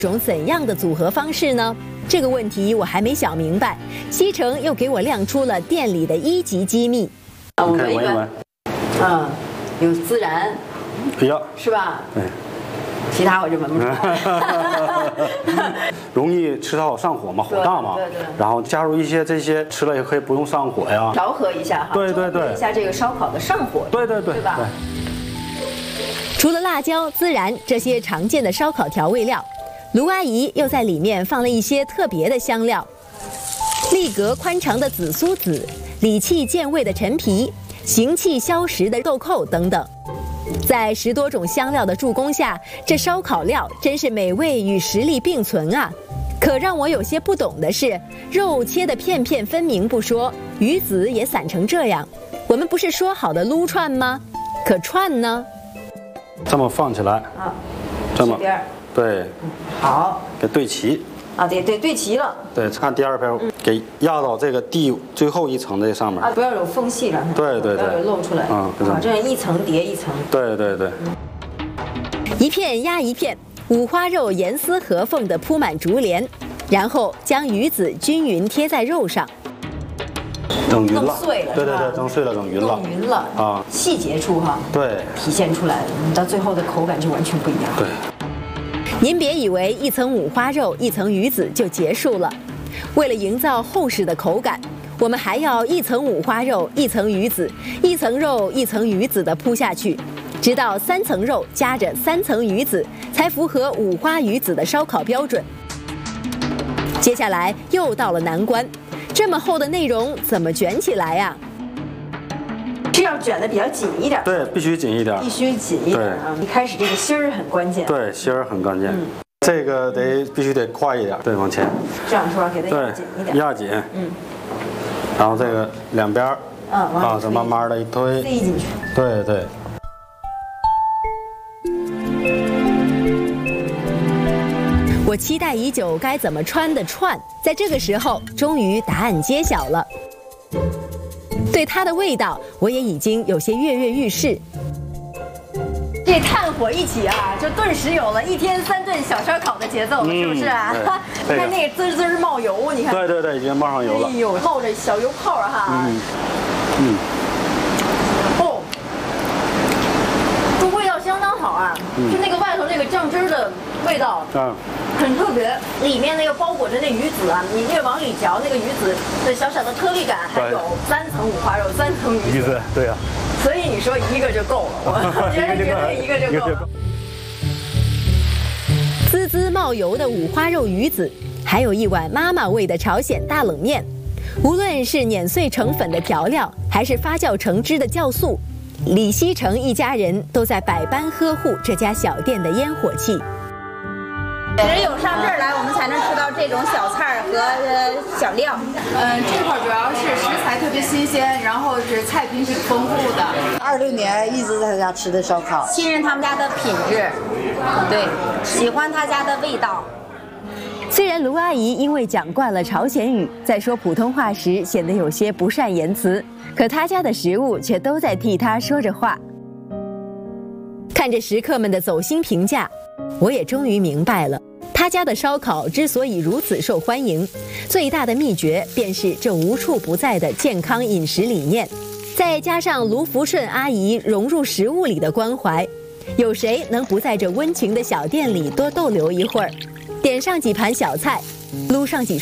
种怎样的组合方式呢？这个问题我还没想明白，西城又给我亮出了店里的1级机密。 我闻一闻， 有孜然， 比较是吧？ 对， 其他我就闻不出来。 容易吃到上火嘛，火大嘛。 对。 然后加入一些这些，吃了也可以不用上火呀。 调和一下哈。 对。 一下这个烧烤的上火。 对吧？除了辣椒、孜然这些常见的烧烤调味料，卢阿姨又在里面放了一些特别的香料：力格宽长的紫苏籽、理气健胃的陈皮、行气消食的豆蔻等等。在10多种香料的助攻下，这烧烤料真是美味与实力并存啊！可让我有些不懂的是，肉切得片片分明不说，鱼籽也散成这样。我们不是说好的撸串吗？可串呢？ 这么放起来啊， 这么边对， 好， 给对齐啊，对对齐了。 对，看第2片，给压到这个最后一层这上面啊，不要有缝隙了。 对， 不要有露出来。这样一层叠一层。 对。 一片压一片，五花肉严丝合缝地铺满竹帘，然后将鱼籽均匀贴在肉上。 整匀了， 弄碎了， 对，整碎了，整匀了， 弄匀了啊，细节处哈， 对， 体现出来了，你到最后的口感就完全不一样。 对， 您别以为一层五花肉、一层鱼籽就结束了，为了营造厚实的口感，我们还要一层五花肉、一层鱼籽，一层肉、一层鱼籽的铺下去，直到3层肉夹着3层鱼籽，才符合五花鱼籽的烧烤标准。接下来又到了难关。这么厚的内容怎么卷起来呀？是要卷得比较紧一点。 对，必须紧一点。 必须紧一点啊！一开始这个芯儿很关键。 对，芯儿很关键。这个必须得快一点。对，往前。 这样是吧？给它压紧一点。 压紧。然后这个两边这慢慢的一推。 塞进去。 对。 我期待已久该怎么穿的串，在这个时候终于答案揭晓了。对它的味道，我也已经有些跃跃欲试。这炭火一起啊，就顿时有了1天3顿小烧烤的节奏了，是不是啊？你看那个滋滋冒油，你看。 对，已经冒上油了。 哎呦，冒着小油泡哈。哦，这味道相当好啊，就那个外头那个酱汁的味道。很特别，里面那个包裹着那鱼籽啊，你越往里嚼，那个鱼籽的小小的颗粒感，还有3层五花肉，3层鱼籽， 对呀。 所以你说一个就够了，我觉得一个就够了。滋滋冒油的五花肉鱼籽，还有一碗妈妈味的朝鲜大冷面。无论是碾碎成粉的调料，还是发酵成汁的酵素，李西城一家人都在百般呵护这家小店的烟火气。 只有上这儿来，我们才能吃到这种小菜和小料。 这块主要是食材特别新鲜，然后是菜品挺丰富的。 26年一直在他家吃的烧烤， 信任他们家的品质，对，喜欢他家的味道。 虽然卢阿姨因为讲惯了朝鲜语，在说普通话时显得有些不善言辞，可她家的食物却都在替她说着话。看着食客们的走心评价，我也终于明白了，他家的烧烤之所以如此受欢迎，最大的秘诀便是这无处不在的健康饮食理念，再加上卢福顺阿姨融入食物里的关怀，有谁能不在这温情的小店里多逗留一会儿？点上几盘小菜，撸上几